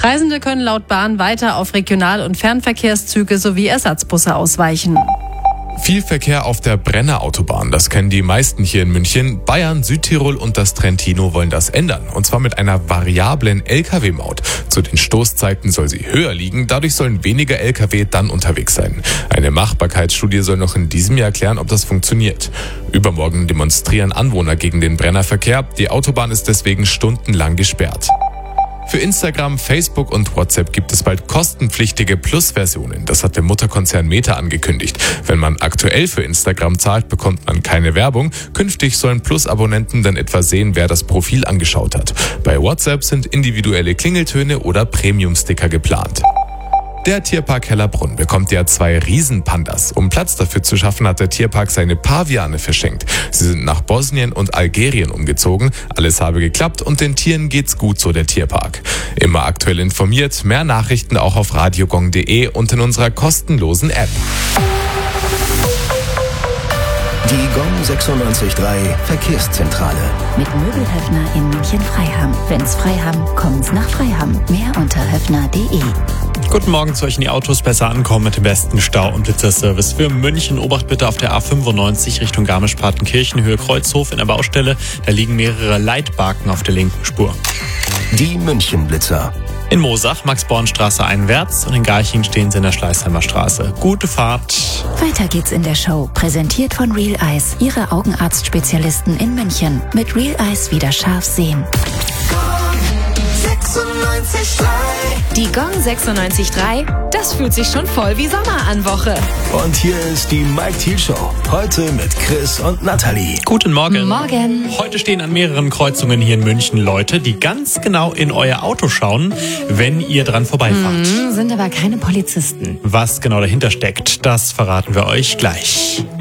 Reisende können laut Bahn weiter auf Regional- und Fernverkehrszüge sowie Ersatzbusse ausweichen. Viel Verkehr auf der Brenner-Autobahn, das kennen die meisten hier in München. Bayern, Südtirol und das Trentino wollen das ändern. Und zwar mit einer variablen Lkw-Maut. Zu den Stoßzeiten soll sie höher liegen, dadurch sollen weniger Lkw dann unterwegs sein. Eine Machbarkeitsstudie soll noch in diesem Jahr klären, ob das funktioniert. Übermorgen demonstrieren Anwohner gegen den Brennerverkehr. Die Autobahn ist deswegen stundenlang gesperrt. Für Instagram, Facebook und WhatsApp gibt es bald kostenpflichtige Plus-Versionen. Das hat der Mutterkonzern Meta angekündigt. Wenn man aktuell für Instagram zahlt, bekommt man keine Werbung. Künftig sollen Plus-Abonnenten dann etwa sehen, wer das Profil angeschaut hat. Bei WhatsApp sind individuelle Klingeltöne oder Premium-Sticker geplant. Der Tierpark Hellerbrunn bekommt ja 2 Riesenpandas. Um Platz dafür zu schaffen, hat der Tierpark seine Paviane verschenkt. Sie sind nach Bosnien und Algerien umgezogen. Alles habe geklappt und den Tieren geht's gut, so der Tierpark. Immer aktuell informiert, mehr Nachrichten auch auf radiogong.de und in unserer kostenlosen App. Die Gong 96.3 Verkehrszentrale. Mit Möbelhöfner in München-Freiham. Wenn's Freiham, kommen's nach Freiham. Mehr unter höfner.de. Guten Morgen, zu euch in die Autos besser ankommen mit dem besten Stau- und Blitzerservice für München. Obacht bitte auf der A95 Richtung Garmisch-Partenkirchen, Höhe Kreuzhof in der Baustelle. Da liegen mehrere Leitbalken auf der linken Spur. Die München-Blitzer. In Moosach, Max-Born-Straße einwärts und in Garching stehen sie in der Schleißheimer Straße. Gute Fahrt. Weiter geht's in der Show. Präsentiert von Real Eyes, Ihre Augenarztspezialisten in München. Mit Real Eyes wieder scharf sehen. Die Gong 96.3, das fühlt sich schon voll wie Sommer an Woche. Und hier ist die Mike Thiel Show. Heute mit Chris und Nathalie. Guten Morgen. Morgen. Heute stehen an mehreren Kreuzungen hier in München Leute, die ganz genau in euer Auto schauen, wenn ihr dran vorbeifahrt. Sind aber keine Polizisten. Was genau dahinter steckt, das verraten wir euch gleich.